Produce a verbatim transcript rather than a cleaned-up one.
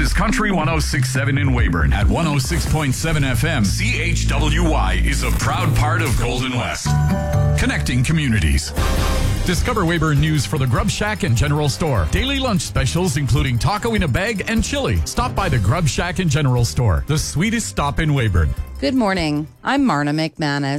is Country one oh six point seven in Weyburn. At one oh six point seven F M, C H W Y is a proud part of Golden West. Connecting communities. Discover Weyburn news for the Grub Shack and General Store. Daily lunch specials including taco in a bag and chili. Stop by the Grub Shack and General Store, the sweetest stop in Weyburn. Good morning. I'm Marna McManus.